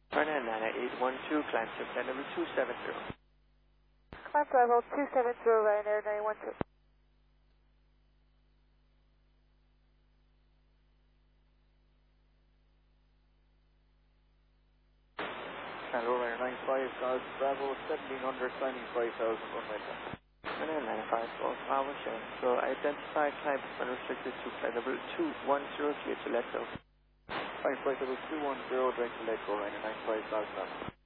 Ryanair 9812, climb to flight level 270. Climb to level 270, Ryanair 9812. Hello, Ryanair 95, Golf Bravo 1700, climbing 5000, runway 10. Ryanair 95, Golf Bravo showing. So identify climb unrestricted to flight level 210, clear to let go. Flight level 210, direct to let go, Ryanair 95, Golf Bravo.